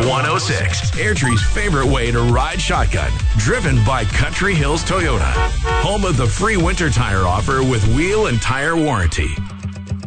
106, Airdrie's favorite way to ride shotgun. Driven by Country Hills Toyota. Home of the free winter tire offer with wheel and tire warranty.